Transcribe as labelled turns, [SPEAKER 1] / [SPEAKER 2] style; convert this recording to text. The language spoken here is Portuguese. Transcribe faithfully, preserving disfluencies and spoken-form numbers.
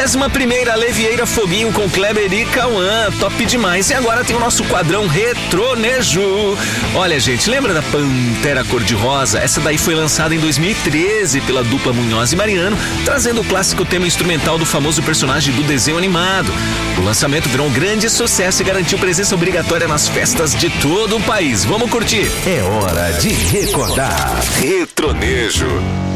[SPEAKER 1] Vigésima primeira Levieira Foguinho com Kleber e Cauã, top demais. E agora tem o nosso quadrão Retronejo. Olha, gente, lembra da Pantera Cor-de-Rosa? Essa daí foi lançada em dois mil e treze pela dupla Munhoz e Mariano, trazendo o clássico tema instrumental do famoso personagem do desenho animado. O lançamento virou um grande sucesso e garantiu presença obrigatória nas festas de todo o país. Vamos curtir?
[SPEAKER 2] É hora de recordar.
[SPEAKER 3] Retronejo.